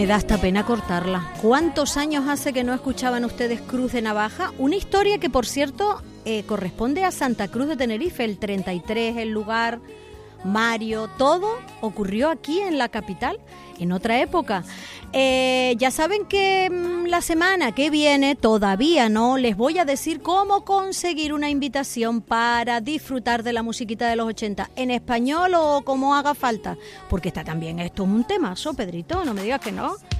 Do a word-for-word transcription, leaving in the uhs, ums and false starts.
da hasta pena cortarla. ¿Cuántos años hace que no escuchaban ustedes Cruz de Navaja? Una historia que, por cierto, eh, corresponde a Santa Cruz de Tenerife, el treinta y tres, el lugar, Mario, todo ocurrió aquí en la capital, en otra época. Eh, ya saben que mmm, la semana que viene, todavía no, les voy a decir cómo conseguir una invitación para disfrutar de la musiquita de los ochenta, en español o como haga falta, porque está también esto es un temazo, Pedrito, no me digas que no.